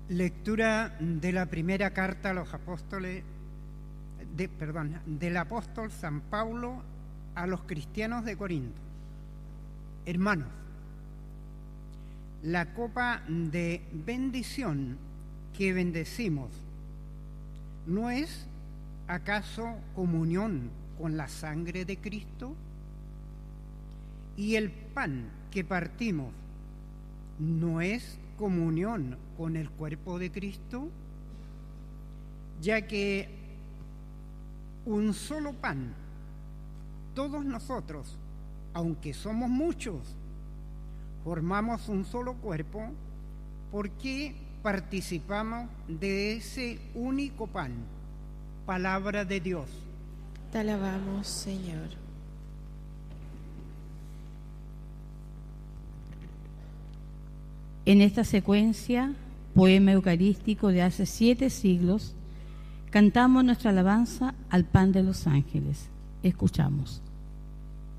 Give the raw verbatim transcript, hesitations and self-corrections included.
Lectura de la primera carta a los apóstoles, de, perdón, del apóstol San Pablo a los cristianos de Corinto. Hermanos, la copa de bendición que bendecimos, ¿no es acaso comunión con la sangre de Cristo? Y el pan que partimos, ¿no es comunión con el cuerpo de Cristo? Ya que un solo pan, todos nosotros, aunque somos muchos, formamos un solo cuerpo porque participamos de ese único pan. Palabra de Dios. Te alabamos, Señor. En esta secuencia, poema eucarístico de hace siete siglos, cantamos nuestra alabanza al pan de los ángeles. Escuchamos.